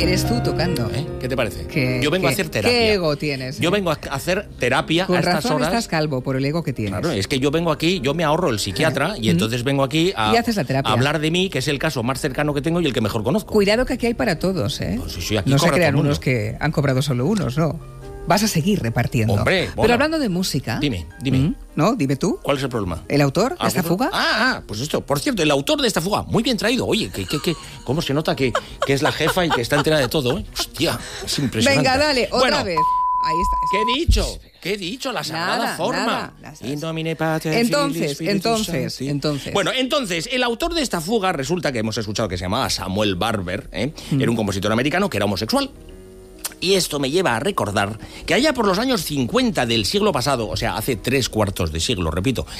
Eres tú tocando. ¿Qué te parece? ¿Qué, yo vengo a hacer terapia. ¿Qué ego tienes? Yo vengo a hacer terapia Con a estas razón horas. estás calvo por el ego que tienes. Claro, es que yo vengo aquí, yo me ahorro el psiquiatra y entonces vengo aquí a, Y haces la terapia. a hablar de mí, que es el caso más cercano que tengo y el que mejor conozco. Cuidado que aquí hay para todos, ¿eh? Pues sí, aquí no se cobra crean todo el unos mundo. que han cobrado solo unos, no. Vas a seguir repartiendo. Hombre, bueno. Pero hablando de música... Dime. ¿No? Dime tú. ¿Cuál es el problema? ¿El autor de esta fuga? Pues esto. Por cierto, el autor de esta fuga, muy bien traído. Oye, ¿cómo se nota que es la jefa y que está entera de todo? Hostia, es impresionante. Venga, dale, otra vez. Ahí está. ¿Qué he dicho? La sagrada forma. Nada. In nomine Pater, Entonces, Filii, Spiritus Sancti. Bueno, entonces, el autor de esta fuga resulta que hemos escuchado que se llamaba Samuel Barber, Era un compositor americano que era homosexual. Y esto me lleva a recordar que allá por los años 50 del siglo pasado, o sea, hace 3/4 de siglo, repito,